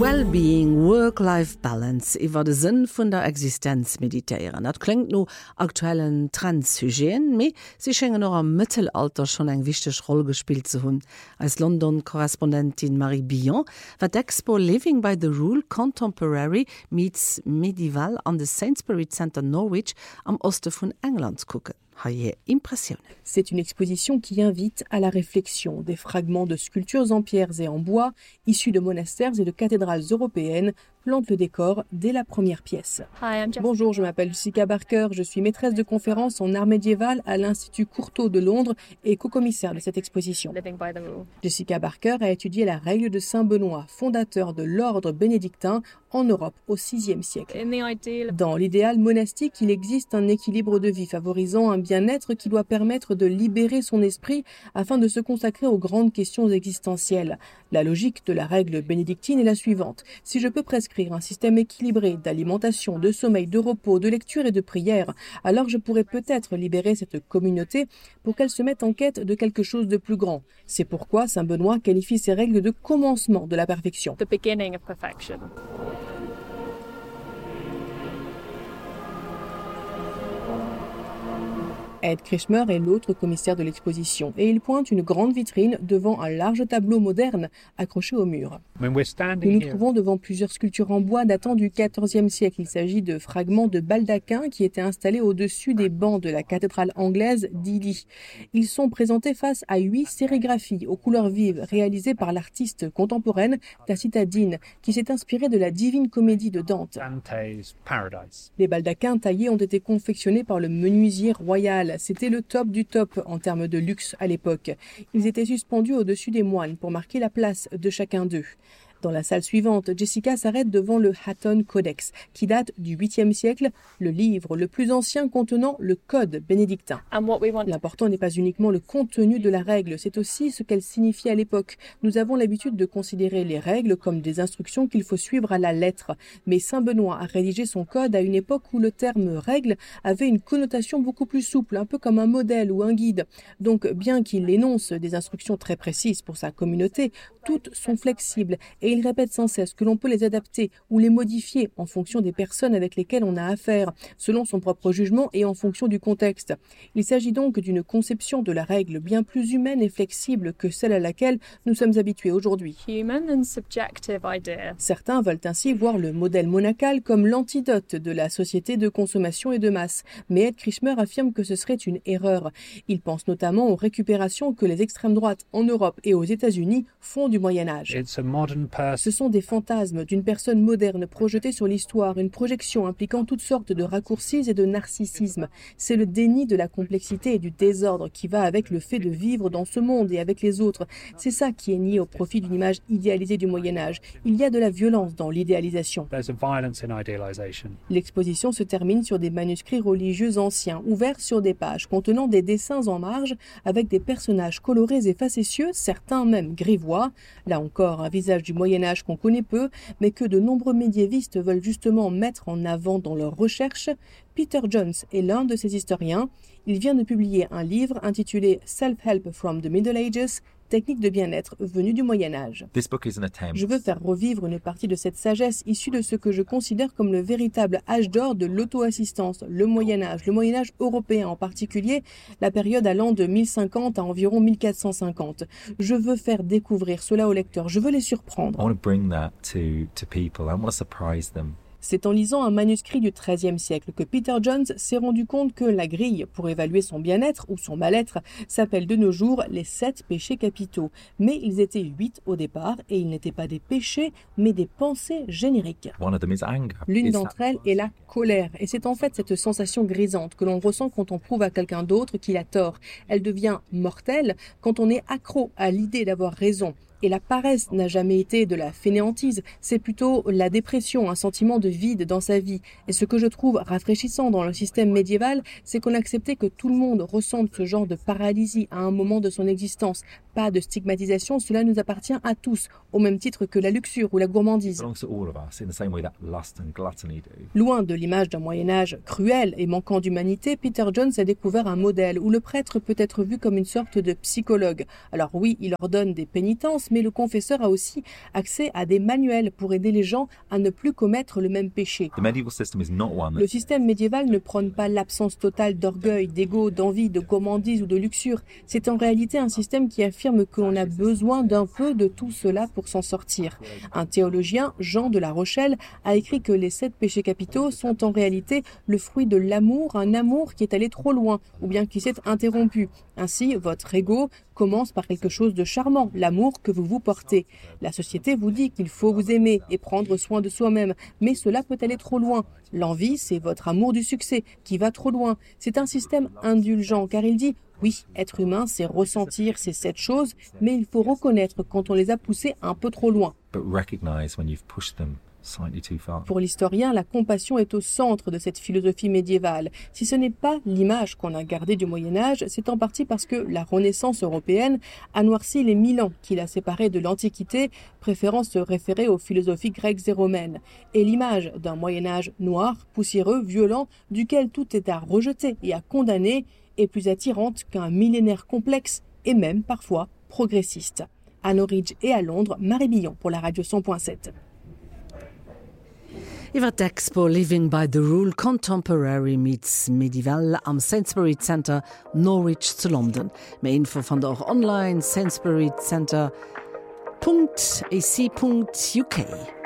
Wellbeing, Work-Life-Balance iwwer de Sinn vun der Existenz meditéieren. Dat klingt no aktuellen Trendsugen, méi sie schengen noch am Mittelalter schon eng wichteg Rolle gespielt ze hunn. Als London-Korrespondentin Marie Billon wat d'Expo Living by the Rule Contemporary meets Medieval an the Sainsbury Centre Norwich am Oste vun England kucken. C'est une exposition qui invite à la réflexion. Des fragments de sculptures en pierres et en bois, issus de monastères et de cathédrales européennes, plantent le décor dès la première pièce. Bonjour, je m'appelle Jessica Barker, je suis maîtresse de conférences en art médiéval à l'Institut Courtauld de Londres et co-commissaire de cette exposition. Jessica Barker a étudié la règle de Saint Benoît, fondateur de l'ordre bénédictin en Europe au VIe siècle. Dans l'idéal monastique, il existe un équilibre de vie favorisant un bien-être qui doit permettre de libérer son esprit afin de se consacrer aux grandes questions existentielles. La logique de la règle bénédictine est la suivante. Si je peux prescrire un système équilibré d'alimentation, de sommeil, de repos, de lecture et de prière, alors je pourrais peut-être libérer cette communauté pour qu'elle se mette en quête de quelque chose de plus grand. C'est pourquoi Saint Benoît qualifie ces règles de commencement de la perfection. The beginning of perfection. Ed Krishmer est l'autre commissaire de l'exposition et il pointe une grande vitrine devant un large tableau moderne accroché au mur. Nous nous trouvons devant plusieurs sculptures en bois datant du XIVe siècle. Il s'agit de fragments de baldaquins qui étaient installés au-dessus des bancs de la cathédrale anglaise d'Ely. Ils sont présentés face à 8 sérigraphies aux couleurs vives réalisées par l'artiste contemporaine Tacita Dean qui s'est inspirée de la Divine Comédie de Dante. Les baldaquins taillés ont été confectionnés par le menuisier royal. C'était le top du top en termes de luxe à l'époque. Ils étaient suspendus au-dessus des moines pour marquer la place de chacun d'eux. Dans la salle suivante, Jessica s'arrête devant le Hatton Codex, qui date du 8e siècle, le livre le plus ancien contenant le code bénédictin. L'important n'est pas uniquement le contenu de la règle, c'est aussi ce qu'elle signifie à l'époque. Nous avons l'habitude de considérer les règles comme des instructions qu'il faut suivre à la lettre. Mais Saint Benoît a rédigé son code à une époque où le terme règle avait une connotation beaucoup plus souple, un peu comme un modèle ou un guide. Donc, bien qu'il énonce des instructions très précises pour sa communauté, toutes sont flexibles et il répète sans cesse que l'on peut les adapter ou les modifier en fonction des personnes avec lesquelles on a affaire, selon son propre jugement et en fonction du contexte. Il s'agit donc d'une conception de la règle bien plus humaine et flexible que celle à laquelle nous sommes habitués aujourd'hui. Certains veulent ainsi voir le modèle monacal comme l'antidote de la société de consommation et de masse, mais Ed Krishmer affirme que ce serait une erreur. Il pense notamment aux récupérations que les extrêmes droites en Europe et aux États-Unis font du Moyen-Âge. Ce sont des fantasmes d'une personne moderne projetée sur l'histoire, une projection impliquant toutes sortes de raccourcis et de narcissisme. C'est le déni de la complexité et du désordre qui va avec le fait de vivre dans ce monde et avec les autres. C'est ça qui est nié au profit d'une image idéalisée du Moyen-Âge. Il y a de la violence dans l'idéalisation. L'exposition se termine sur des manuscrits religieux anciens, ouverts sur des pages contenant des dessins en marge avec des personnages colorés et facétieux, certains même grivois. Là encore, un visage du Moyen-Âge qu'on connaît peu, mais que de nombreux médiévistes veulent justement mettre en avant dans leurs recherches. Peter Jones est l'un de ces historiens. Il vient de publier un livre intitulé Self-Help from the Middle Ages, technique de bien-être venue du Moyen-Âge. Je veux faire revivre une partie de cette sagesse issue de ce que je considère comme le véritable âge d'or de l'auto-assistance, le Moyen-Âge européen en particulier, la période allant de 1050 à environ 1450. Je veux faire découvrir cela aux lecteurs, je veux les surprendre. C'est en lisant un manuscrit du XIIIe siècle que Peter Jones s'est rendu compte que la grille pour évaluer son bien-être ou son mal-être s'appelle de nos jours les 7 péchés capitaux. Mais ils étaient 8 au départ et ils n'étaient pas des péchés mais des pensées génériques. L'une d'entre elles est la colère et c'est en fait cette sensation grisante que l'on ressent quand on prouve à quelqu'un d'autre qu'il a tort. Elle devient mortelle quand on est accro à l'idée d'avoir raison. Et la paresse n'a jamais été de la fainéantise, c'est plutôt la dépression, un sentiment de vide dans sa vie. Et ce que je trouve rafraîchissant dans le système médiéval, c'est qu'on acceptait que tout le monde ressente ce genre de paralysie à un moment de son existence. Pas de stigmatisation, cela nous appartient à tous, au même titre que la luxure ou la gourmandise. Loin de l'image d'un Moyen-Âge cruel et manquant d'humanité, Peter Jones a découvert un modèle où le prêtre peut être vu comme une sorte de psychologue. Alors oui, il ordonne des pénitences, mais le confesseur a aussi accès à des manuels pour aider les gens à ne plus commettre le même péché. Le système médiéval ne prône pas l'absence totale d'orgueil, d'ego, d'envie, de gourmandise ou de luxure. C'est en réalité un système qui affirme que l'on a besoin d'un peu de tout cela pour s'en sortir. Un théologien, Jean de La Rochelle, a écrit que les 7 péchés capitaux sont en réalité le fruit de l'amour, un amour qui est allé trop loin ou bien qui s'est interrompu. Ainsi, votre ego commence par quelque chose de charmant, l'amour que vous vous portez. La société vous dit qu'il faut vous aimer et prendre soin de soi-même, mais cela peut aller trop loin. L'envie, c'est votre amour du succès qui va trop loin. C'est un système indulgent car il dit oui, être humain, c'est ressentir ces 7 choses, mais il faut reconnaître quand on les a poussées un peu trop loin. Pour l'historien, la compassion est au centre de cette philosophie médiévale. Si ce n'est pas l'image qu'on a gardée du Moyen-Âge, c'est en partie parce que la Renaissance européenne a noirci les 1000 ans qui l'a séparée de l'Antiquité, préférant se référer aux philosophies grecques et romaines. Et l'image d'un Moyen-Âge noir, poussiéreux, violent, duquel tout est à rejeter et à condamner, est plus attirante qu'un millénaire complexe et même parfois progressiste. À Norwich et à Londres, Marie Billon pour la radio 100.7. Iwer d'Expo Living by the Rule Contemporary meets Medieval am Sainsbury Center Norwich zu London. Mehr Info von der auch online sainsburycenter.ac.uk.